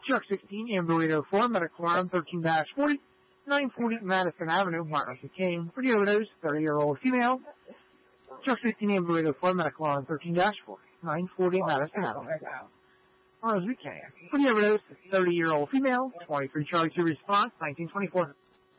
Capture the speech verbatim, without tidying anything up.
Truck sixteen, Amberito four, medical arm thirteen forty, nine forty Madison Avenue, Martin Luther King. For the overdose, thirty-year-old female. Truck sixteen, Amberito four, medical arm thirteen forty, nine forty Madison Avenue. Or as we can. For the overdose, thirty-year-old female, twenty-three Charlie two response, nineteen twenty-four.